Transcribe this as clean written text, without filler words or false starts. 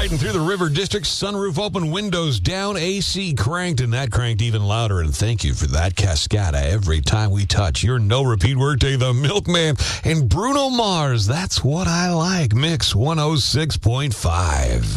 Riding through the River District, sunroof open, windows down, AC cranked, and that cranked even louder. And thank you for that, Cascada. Every time we touch your no-repeat workday, the Milkman and Bruno Mars. That's what I like. Mix 106.5.